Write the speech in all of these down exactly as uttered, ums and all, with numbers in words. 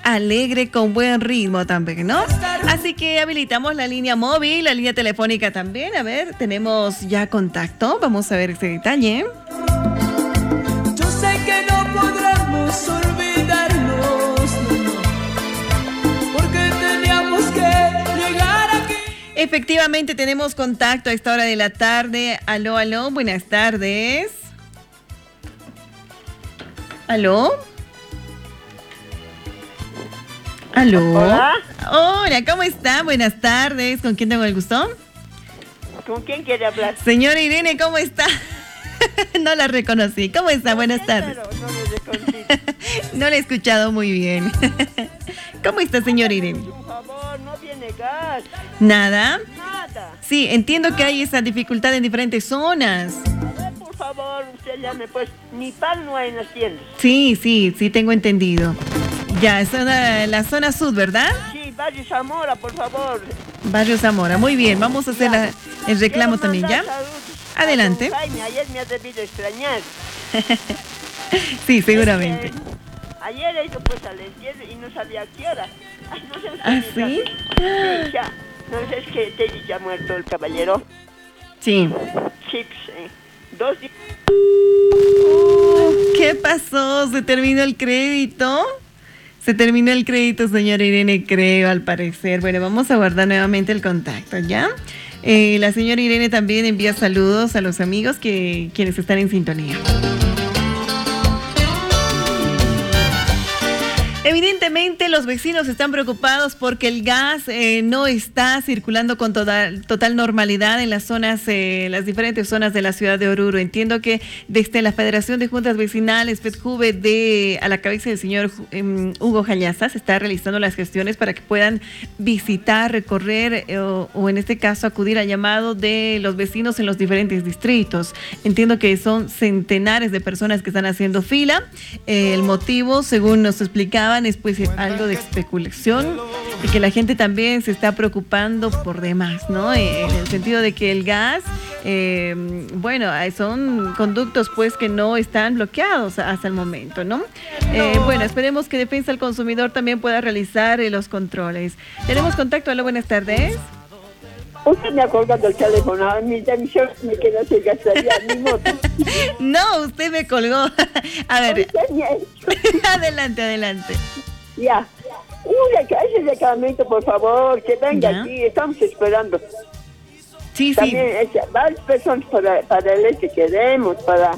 alegre, con buen ritmo también, ¿no? Así que habilitamos la línea móvil, la línea telefónica también. A ver, tenemos ya contacto. Vamos a ver este detalle. Yo sé que no podremos olvidarnos, porque teníamos que llegar aquí. Efectivamente, tenemos contacto a esta hora de la tarde. Aló, aló, buenas tardes. ¿Aló? ¿Aló? Hola. Hola, ¿cómo está? Buenas tardes. ¿Con quién tengo el gusto? ¿Con quién quiere hablar? Señora Irene, ¿cómo está? No la reconocí. ¿Cómo está? Buenas tardes. No me reconocí. No la he escuchado muy bien. ¿Cómo está, señora Irene? Por favor, no viene gas. ¿Nada? Nada. Sí, entiendo que hay esa dificultad en diferentes zonas. A ver, por favor, usted llame, pues ni pan no hay en las tiendas. Sí, sí, sí, tengo entendido. Ya, es la, la zona sur, ¿verdad? Sí, Barrio Zamora, por favor. Barrio Zamora, muy bien. Vamos a hacer la- el reclamo Quiero también, ¿ya? mandar saludos a Adelante. don Jaime, ayer me ha debido extrañar. Sí, seguramente. Es que ayer he ido pues al entierro y no sabía a qué hora. Ay, no sé. ¿Ah, qué sí? Sí, ya. No sé, es que Teddy ya ha muerto el caballero. Sí. Chips, eh. Dos días. ¿Qué pasó? ¿Se terminó el crédito? Se terminó el crédito, señora Irene, creo, al parecer. Bueno, vamos a guardar nuevamente el contacto, ¿ya? Eh, la señora Irene también envía saludos a los amigos que quienes están en sintonía. Evidentemente los vecinos están preocupados porque el gas eh, no está circulando con total, total normalidad en las zonas, eh, las diferentes zonas de la ciudad de Oruro. Entiendo que desde la Federación de Juntas Vecinales, FEDJUVE, de, a la cabeza del señor um, Hugo Jallaza, se está realizando las gestiones para que puedan visitar, recorrer eh, o, o en este caso acudir al llamado de los vecinos en los diferentes distritos. Entiendo que son centenares de personas que están haciendo fila. Eh, el motivo, según nos explicaban, es pues algo de especulación y que la gente también se está preocupando por demás, ¿no? Eh, en el sentido de que el gas, eh, bueno, son conductos pues que no están bloqueados hasta el momento, ¿no? Eh, bueno, esperemos que Defensa del Consumidor también pueda realizar eh, los controles. Tenemos contacto. Hola, buenas tardes. Usted me ha colgado el teléfono, a mí también me quedó sin gasolina, mi moto. No, usted me colgó. A ver, Usted me ha hecho. adelante, adelante. Ya. Uy, que ese reclamito, por favor, que venga Ya. aquí, estamos esperando. Sí, sí. También es, varias personas para, para el este que demos, para,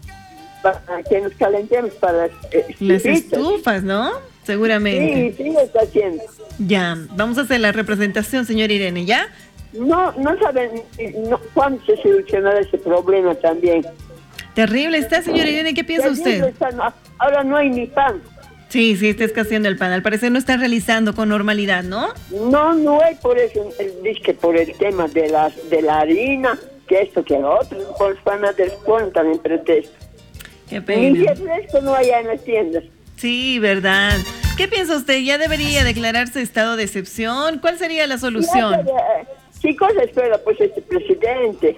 para que nos calentemos para las eh, Las estufitas. estufas, ¿no? Seguramente. Sí, sí lo está haciendo. Ya, vamos a hacer la representación, señor Irene, ¿ya? No, no saben no, cuándo se solucionará ese problema también. Terrible está, señor Irene, ¿qué piensa Terrible usted? está, no, ahora no hay ni pan. Sí, sí, está escaseando el pan. Al parecer no está realizando con normalidad, ¿no? No, no hay por eso, el, dice que por el tema de la, de la harina, que esto, que lo otro, por los panaderos ponen también pretexto. Qué Ni pena. si esto no hay en las tiendas. Sí, verdad. ¿Qué piensa usted? ¿Ya debería declararse estado de excepción? ¿Cuál sería la solución? Ya, eh, ¿qué cosa espera pues este presidente?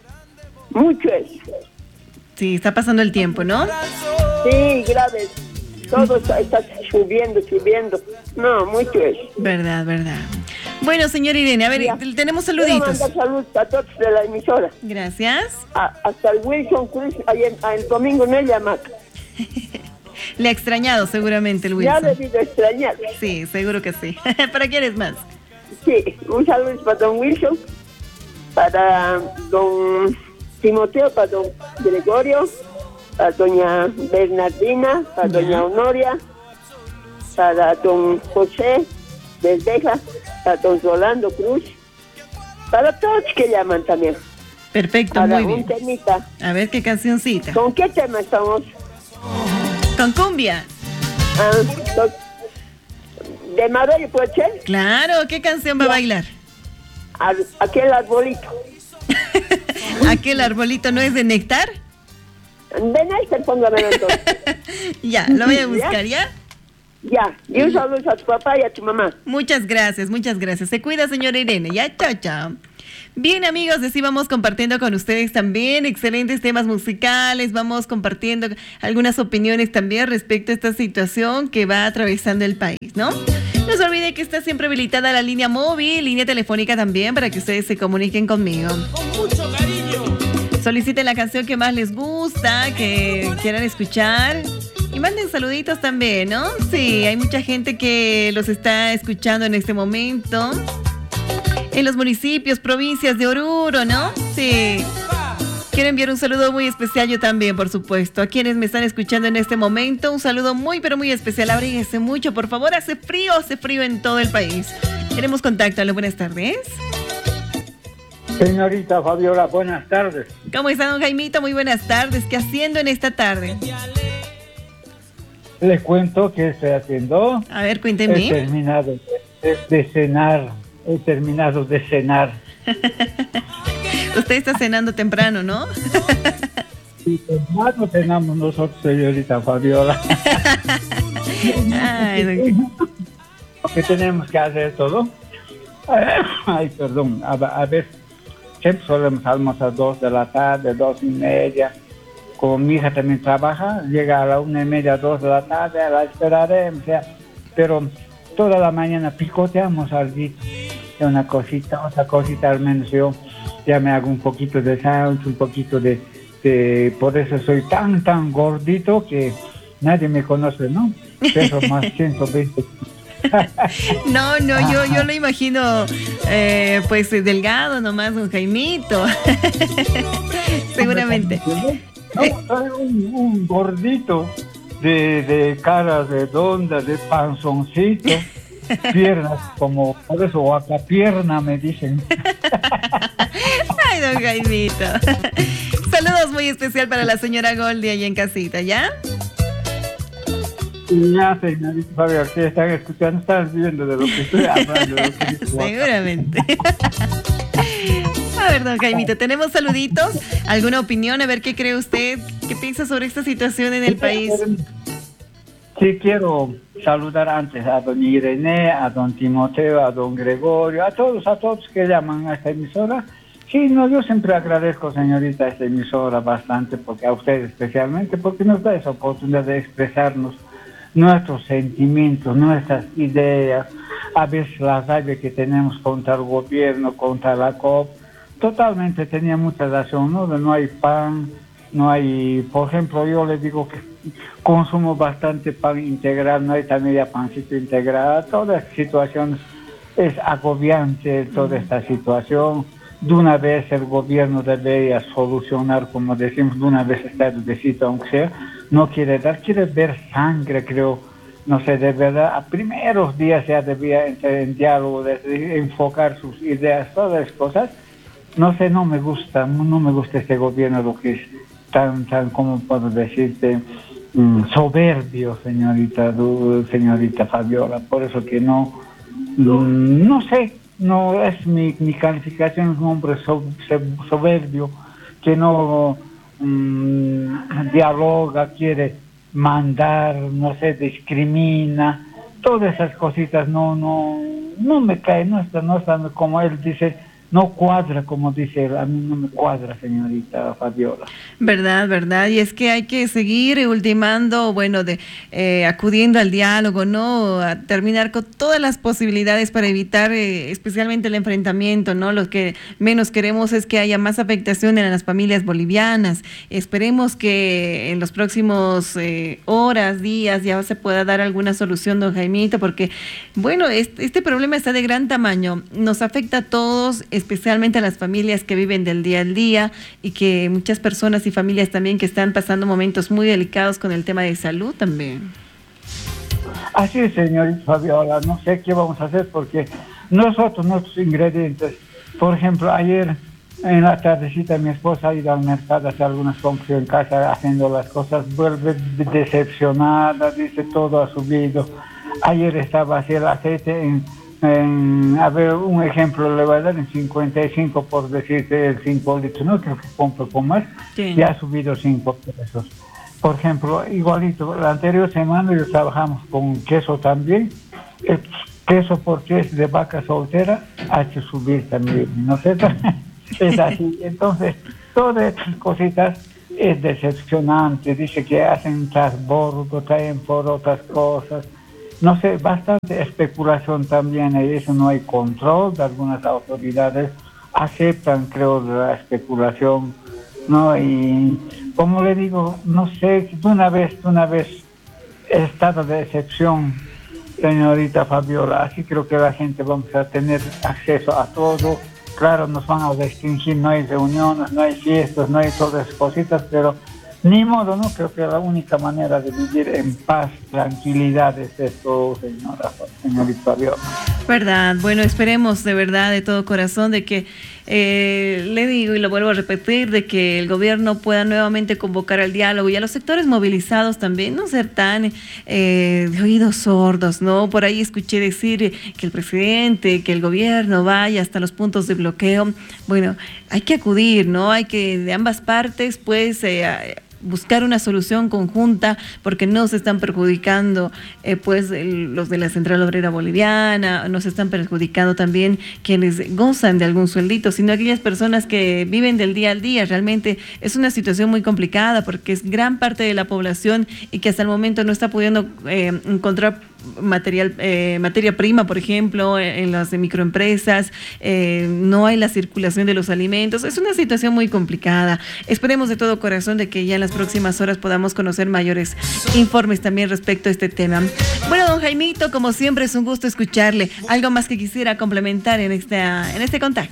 Mucho es. Sí, está pasando el tiempo, ¿no? Sí, grave. Todo está, está subiendo, subiendo. No, mucho es. Verdad, verdad. Bueno, señor Irene, a ver, Ya. tenemos Quiero saluditos. mandar saludos a todos de la emisora. Gracias. A- hasta el Wilson Cruz, ayer, el domingo en el hamaca. Le ha extrañado seguramente el Ya Wilson. debido extrañar. Sí, seguro que sí. ¿Para quién es más? Sí, un saludo para don Wilson, para don Timoteo, para don Gregorio, para doña Bernardina, para Ya. doña Honoria, para don José Desdeja, para don Rolando Cruz, para todos que llaman también. Perfecto, Para muy un bien. temita. A ver qué cancioncita. ¿Con qué tema estamos? Con cumbia. Ah, do- ¿De Mabel puede ser? Claro, ¿qué canción va a bailar? Al- aquel arbolito. ¿Aquel arbolito no es de néctar? Ven ahí, te póngame entonces. Ya, lo voy a buscar, ¿ya? Ya, y un saludo a tu papá y a tu mamá. Muchas gracias, muchas gracias. Se cuida, señora Irene. Ya, chao, chao. Bien, amigos, así vamos compartiendo con ustedes también excelentes temas musicales, vamos compartiendo algunas opiniones también respecto a esta situación que va atravesando el país, ¿no? No se olvide que está siempre habilitada la línea móvil, línea telefónica también, para que ustedes se comuniquen conmigo. Con mucho cariño. Soliciten la canción que más les gusta, que quieran escuchar. Y manden saluditos también, ¿no? Sí, hay mucha gente que los está escuchando en este momento. En los municipios, provincias de Oruro, ¿no? Sí. Quiero enviar un saludo muy especial yo también, por supuesto. A quienes me están escuchando en este momento, un saludo muy, pero muy especial. Abríguese mucho, por favor. Hace frío, hace frío en todo el país. Queremos contacto. Hola, buenas tardes. Señorita Fabiola, buenas tardes. ¿Cómo está, don Jaimito? Muy buenas tardes. ¿Qué haciendo en esta tarde? Les cuento que estoy haciendo. A ver, cuénteme. He terminado de, de cenar. He terminado de cenar. Usted está cenando temprano, ¿no? Sí, temprano cenamos nosotros, señorita Fabiola. Ay, don... Lo que tenemos que hacer todo. Ay, perdón. A, a ver, siempre solemos almorzar dos de la tarde, dos y media. Como mi hija también trabaja, llega a la una y media, dos de la tarde, la esperaremos. O sea, pero toda la mañana picoteamos algo. Una cosita, otra cosita, al menos yo ya me hago un poquito de sándwich, un poquito de, de... Por eso soy tan, tan gordito que nadie me conoce, ¿no? Peso más ciento veinte. No, no, yo, yo lo imagino eh, pues delgado nomás, un Jaimito. Seguramente. No, soy un, un gordito de, de cara redonda, de panzoncito. Piernas, como por eso guacapierna me dicen. Ay, don Jaimito. Saludos muy especial para la señora Goldie ahí en casita, ¿ya? Ya, señorita Fabio, que están escuchando, están viendo de lo que estoy hablando. De lo que dice seguramente. A ver, don Jaimito, ¿tenemos saluditos? ¿Alguna opinión? A ver, ¿qué cree usted? ¿Qué piensa sobre esta situación en el país? Sí, quiero saludar antes a don Irene, a don Timoteo, a don Gregorio, a todos, a todos que llaman a esta emisora. Sí, no, yo siempre agradezco, señorita, a esta emisora bastante, porque a usted especialmente, porque nos da esa oportunidad de expresarnos nuestros sentimientos, nuestras ideas, a veces la rabia que tenemos contra el gobierno, contra la C O P. Totalmente tenía mucha razón, ¿no? No hay pan, no hay, por ejemplo, yo le digo que consumo bastante pan integral, no hay también ya pancito integral. Toda esta situación es agobiante, toda esta situación. De una vez el gobierno debería solucionar, como decimos, de una vez está el besito, aunque sea. No quiere dar, quiere ver sangre, creo. No sé, de verdad, a primeros días ya debía entrar en diálogo, de, enfocar sus ideas, todas las cosas. No sé, no me gusta, no me gusta este gobierno, lo que es tan, tan, ¿cómo puedo decirte? Mm, soberbio, señorita, señorita Fabiola. Por eso que no, mm, no sé, no es mi, mi calificación, es un hombre so, soberbio, que no mm, dialoga, quiere mandar, no sé, discrimina, todas esas cositas no, no, no me caen, no está, no están como él dice. No cuadra, como dice él, a mí no me cuadra, señorita Fabiola. Verdad, verdad, y es que hay que seguir ultimando, bueno, de eh, acudiendo al diálogo, ¿no? A terminar con todas las posibilidades para evitar eh, especialmente el enfrentamiento, ¿no? Lo que menos queremos es que haya más afectación en las familias bolivianas. Esperemos que en los próximos eh, horas, días, ya se pueda dar alguna solución, don Jaimito, porque, bueno, este, este problema está de gran tamaño, nos afecta a todos, especialmente a las familias que viven del día al día y que muchas personas y familias también que están pasando momentos muy delicados con el tema de salud también. Así es, señorita Fabiola, no sé qué vamos a hacer porque nosotros, nuestros ingredientes, por ejemplo, ayer en la tardecita mi esposa ha ido al mercado a hacer algunas compras en casa haciendo las cosas, vuelve decepcionada, dice todo ha subido. Ayer estaba así el aceite en En, a ver, un ejemplo le voy a dar en cincuenta y cinco por decirte el cinco litros, no creo que compro con más, sí. Ya ha subido cinco pesos. por ejemplo, igualito, la anterior semana yo trabajamos con queso también. El queso porque es de vaca soltera, hay que subir también, ¿no es cierto? Es así. Entonces, todas estas cositas es decepcionante. Dice que hacen transbordo, traen por otras cosas. No sé, bastante especulación también. Y eso no hay control de algunas autoridades. Aceptan, creo, la especulación, ¿no? Y como le digo, no sé, de una vez, de una vez, estado de excepción, señorita Fabiola, así creo que la gente vamos a tener acceso a todo. Claro, nos van a restringir, no hay reuniones, no hay fiestas, no hay todas esas cositas, pero ni modo, ¿no? Creo que la única manera de vivir en paz, tranquilidad es esto, señora, señorita Fabiola. Verdad, bueno, esperemos de verdad, de todo corazón, de que, eh, le digo y lo vuelvo a repetir, de que el gobierno pueda nuevamente convocar al diálogo y a los sectores movilizados también, no ser tan eh, de oídos sordos, ¿no? Por ahí escuché decir que el presidente, que el gobierno vaya hasta los puntos de bloqueo. Bueno, hay que acudir, ¿no? Hay que de ambas partes, pues, eh, buscar una solución conjunta, porque no se están perjudicando eh, pues el, los de la Central Obrera Boliviana, no se están perjudicando también quienes gozan de algún sueldito, sino aquellas personas que viven del día al día. Realmente es una situación muy complicada porque es gran parte de la población y que hasta el momento no está pudiendo eh, encontrar material, eh, materia prima, por ejemplo, en, en las microempresas, eh, no hay la circulación de los alimentos. Es una situación muy complicada. Esperemos de todo corazón de que ya en las próximas horas podamos conocer mayores informes también respecto a este tema. Bueno, don Jaimito, como siempre es un gusto escucharle. ¿Algo más que quisiera complementar en, esta, en este contacto?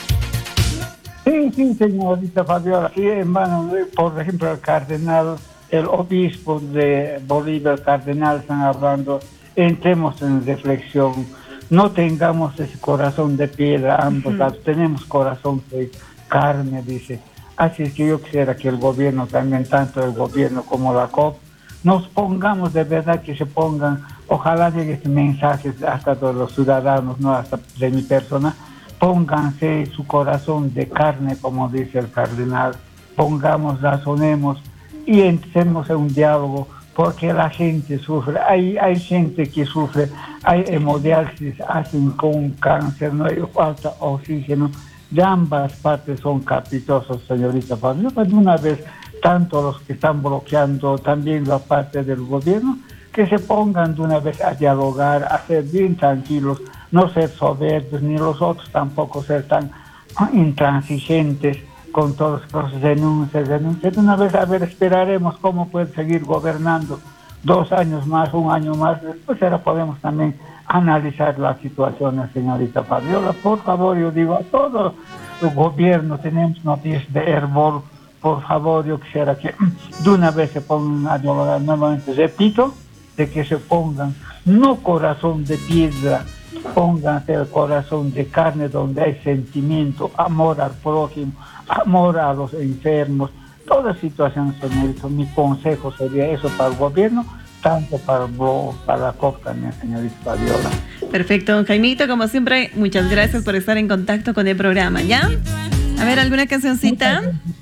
Sí, sí, señorita Fabiola. Sí, hermano, por ejemplo, el cardenal, el obispo de Bolivia, el cardenal, están hablando, entremos en reflexión, no tengamos ese corazón de piedra, ambos lados, uh-huh. Tenemos corazón de carne, dice. Así es que yo quisiera que el gobierno también, tanto el gobierno como la C O P, nos pongamos de verdad, que se pongan, ojalá llegue este mensaje hasta de los ciudadanos, no hasta de mi persona, pónganse su corazón de carne, como dice el cardenal, pongamos, razonemos y entremos en un diálogo, porque la gente sufre, hay, hay gente que sufre, hay hemodiálisis, hacen con cáncer, no hay falta oxígeno, de ambas partes son capitosos, señorita Fabio, pues de una vez, tanto los que están bloqueando, también la parte del gobierno, que se pongan de una vez a dialogar, a ser bien tranquilos, no ser soberbios, ni los otros tampoco ser tan intransigentes, con todas las cosas, denuncias, denuncias. De una vez, a ver, esperaremos cómo puede seguir gobernando dos años más, un año más. Después ahora podemos también analizar la situación, señorita Fabiola. Por favor, yo digo a todo el gobierno, tenemos noticias de Herbol, por favor, yo quisiera que de una vez se pongan a dialogar nuevamente. Repito, de que se pongan, no corazón de piedra, pónganse el corazón de carne, donde hay sentimiento, amor al prójimo, amor a los enfermos, toda situación, señorita. Mi consejo sería eso para el gobierno, tanto para, para la C O P también, señorita Fabiola. Perfecto, don Jaimito, como siempre, muchas gracias por estar en contacto con el programa, ¿ya? A ver, ¿alguna cancioncita?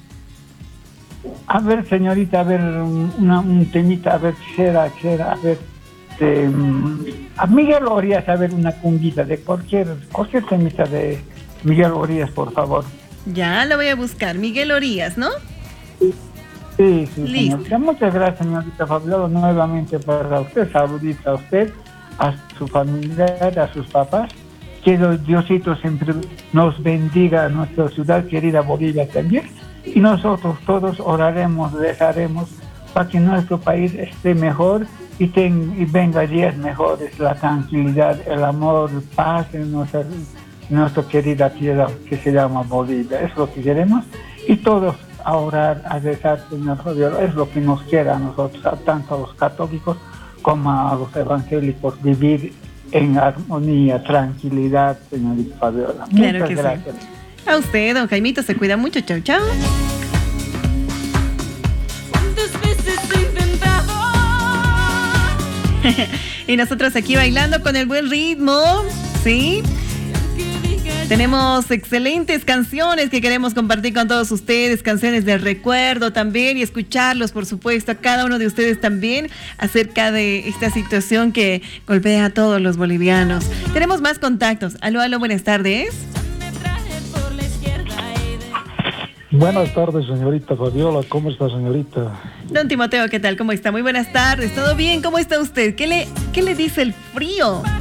A ver, señorita, a ver, una, un temita, a ver, quisiera, quisiera, a ver, de, a Miguel Orías, a ver, una cumbita de cualquier, cualquier temita de Miguel Orías, por favor. Ya, lo voy a buscar. Miguel Orías, ¿no? Sí, sí, sí, señorita. Muchas gracias, señorita Fabiola, nuevamente para usted. Saludita a usted, a su familia, a sus papás. Que Diosito siempre nos bendiga a nuestra ciudad querida Bolivia también. Y nosotros todos oraremos, rezaremos para que nuestro país esté mejor y, ten, y venga días mejores, la tranquilidad, el amor, el paz en nuestra nuestra querida tierra que se llama Bolivia. Es lo que queremos y todos a orar, a rezar, señor Fabiola, es lo que nos queda a nosotros, a tanto a los católicos como a los evangélicos, vivir en armonía, tranquilidad, señorita Fabiola. Claro. Muchas que gracias. Sí. A usted, don Jaimito, se cuida mucho. Chau, chau. Y nosotros aquí bailando con el buen ritmo, ¿sí? Tenemos excelentes canciones que queremos compartir con todos ustedes, canciones de recuerdo también, y escucharlos, por supuesto, a cada uno de ustedes también acerca de esta situación que golpea a todos los bolivianos. Tenemos más contactos. Aló, aló, buenas tardes. Buenas tardes, señorita Fabiola. ¿Cómo está, señorita? Don Timoteo, ¿qué tal? ¿Cómo está? Muy buenas tardes. ¿Todo bien? ¿Cómo está usted? ¿Qué le, qué le dice el frío?